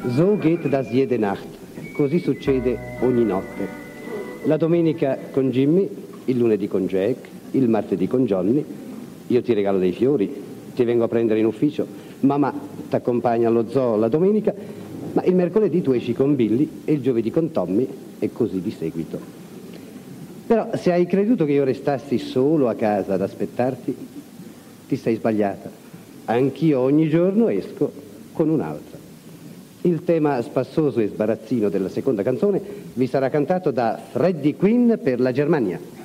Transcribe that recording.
So geht das jede Nacht. Così succede ogni notte. La domenica con Jimmy, il lunedì con Jack, il martedì con Johnny. Io ti regalo dei fiori, ti vengo a prendere in ufficio. Mamma ti accompagna allo zoo la domenica, ma il mercoledì tu esci con Billy e il giovedì con Tommy e così di seguito. Però se hai creduto che io restassi solo a casa ad aspettarti, ti sei sbagliata. Anch'io ogni giorno esco con un'altra. Il tema spassoso e sbarazzino della seconda canzone vi sarà cantato da Freddie Quinn per la Germania.